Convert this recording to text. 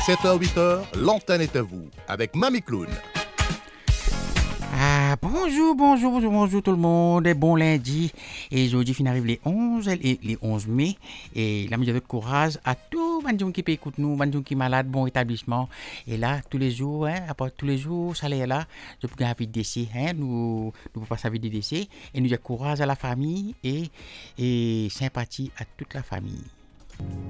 7h, 8h, l'antenne est à vous avec Mamie Clown. Bonjour tout le monde, et bon lundi. Et aujourd'hui, fin arrive les 11 mai. Et la mesure de courage à tout le monde qui peut écouter nous, les gens qui sont malades, bon rétablissement. Et là, tous les jours, après tous les jours, ça est là, je peux gagner un décès, nous passons à vie de décès. Et nous disons courage à la famille et sympathie à toute la famille.